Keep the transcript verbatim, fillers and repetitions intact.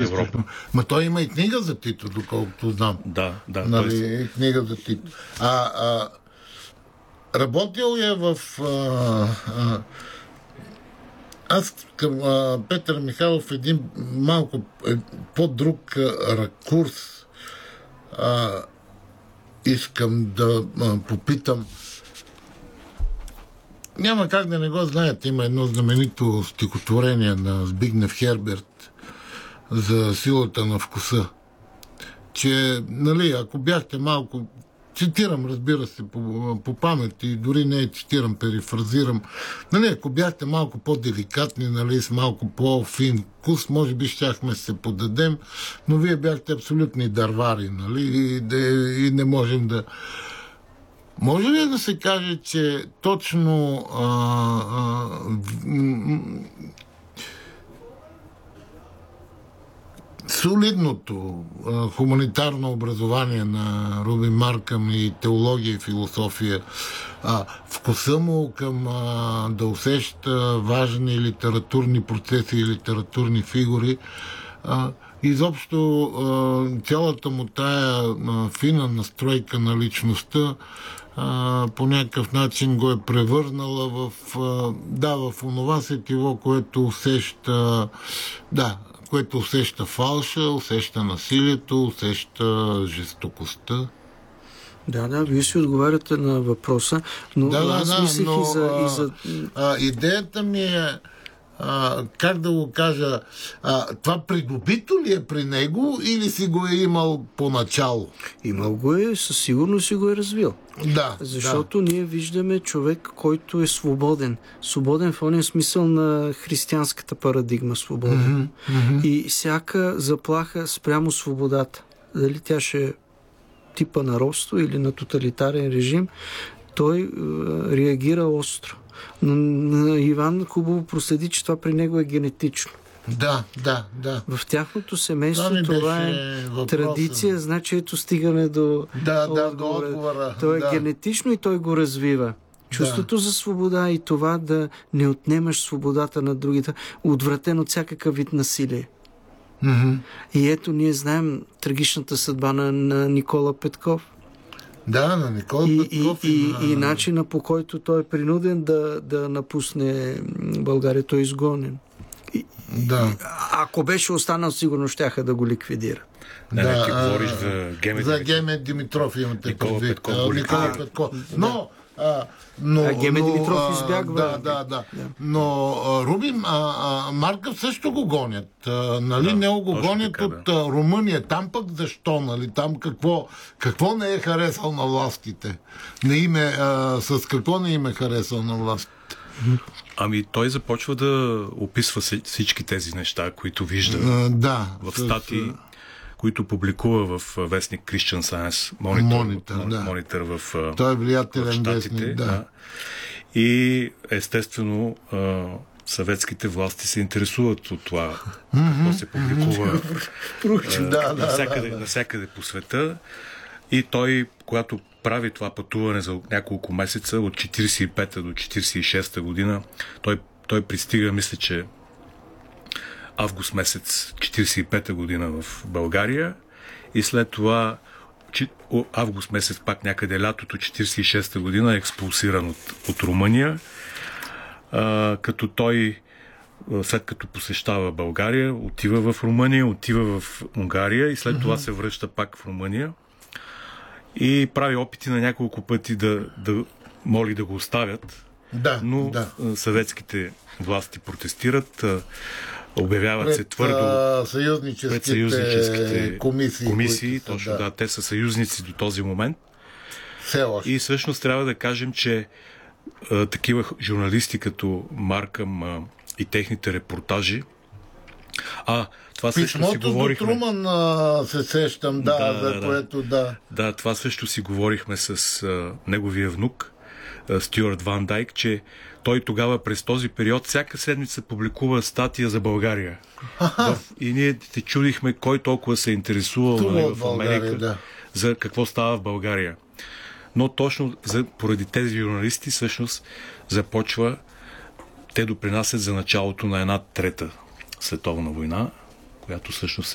Европа. Ма той има и книга за Тито, доколкото знам. Да, да. Нали, Тоест... книга за Тито. А, а работил е в... А, а, аз към а, Петър Михайлов един малко е, по-друг а, ракурс а, искам да а, попитам. Няма как да не го знаете. Има едно знаменито стихотворение на Збигнев Херберт за силата на вкуса. Че, нали, ако бяхте малко... Цитирам, разбира се, по, по памет и дори не цитирам, перифразирам. Нали, ако бяхте малко по-деликатни, нали, с малко по-фин вкус, може би щяхме се подадем, но вие бяхте абсолютни дървари, нали, и, и не можем да... Може ли да се каже, че точно а, а, солидното а, хуманитарно образование на Руби Маркъм и теология и философия, а, вкуса му към а, да усеща важни литературни процеси и литературни фигури, а, изобщо а, цялата му тая а, фина настройка на личността а, по някакъв начин го е превърнала в, а, да, в онова сетиво, което усеща, да, което усеща фалша, усеща насилието, усеща жестокостта. Да, да, вие си отговаряте на въпроса, но да, аз да, мислих но, и за... А, и за... А, идеята ми е, а, как да го кажа, а, това придобито ли е при него или си го е имал поначало? Имал го е, със сигурност си го е развил. Да. Защото да. ние виждаме човек, който е свободен. Свободен в ония смисъл на християнската парадигма свободен. Mm-hmm, mm-hmm. И всяка заплаха спрямо свободата, дали тя ще е типа на робство или на тоталитарен режим, той е, реагира остро. Но на Иван хубаво проследи, че това при него е генетично. Да, да, да. В тяхното семейство това, това е въпроса. Традиция, значи ето стигане до да, да, отговора. до отговора. То е да. генетично и той го развива. Чувството да. за свобода и това да не отнемаш свободата на другите, отвратен от всякакъв вид насилие. Mm-hmm. И ето ние знаем трагичната съдба на, на Никола Петков. Да, на Никола и, Петков. И, и, на... и начина, по който той е принуден да, да напусне България, той е изгонен. И, да. Ако беше останал, сигурно щяха да го ликвидира. Не, да, не, ти говориш за Геме За Геме Димитров имате Никола предвид. Петков. А, Никола Петков. Но... А, но, а Геме но, Димитров избягва. Да, да, да. да. Но а, Рубин а, а, Маркъв също го гонят. А, нали, да, него го гонят така, от да. Румъния. Там пък защо? Нали? Там какво, какво не е харесал на властите? Не име, а, с какво не им е харесал на властите? Ами той започва да описва всички тези неща, които вижда а, да, в статии, с... които публикува в вестник Christian Science Monitor, Монитор, да. Монитор в, той е влиятелен в Щатите. вестник, да. Да. И естествено съветските власти се интересуват от това, mm-hmm. какво се публикува mm-hmm. да, навсякъде, да, да. навсякъде по света. И той, когато прави това пътуване за няколко месеца, от четиридесет и пета до четиридесет и шеста година, той, той пристига, мисля, че август месец четиридесет и пета година в България и след това август месец пак някъде лятото четиридесет и шеста година е експулсиран от, от Румъния, а, като той след като посещава България, отива в Румъния, отива в Унгария и след mm-hmm. това се връща пак в Румъния и прави опити на няколко пъти да, да моли да го оставят, да, но да. съветските власти протестират, обявяват пред, се твърдо а, съюзническите, пред съюзническите комисии. комисии са, точно, да. да, те са съюзници до този момент. Все още. И всъщност трябва да кажем, че а, такива журналисти като Маркъм а, и техните репортажи, а, това също си говорихме. Писмото до Труман а, се сещам, да, да за да, което да. Да, това също си говорихме с а, неговия внук, а, Стюарт Ван Дайк, че той тогава през този период всяка седмица публикува статия за България. В, и ние те чудихме кой толкова се интересувал в, в Америка да. за какво става в България. Но точно за, поради тези журналисти всъщност започва, те допринасят за началото на една трета световна война, която всъщност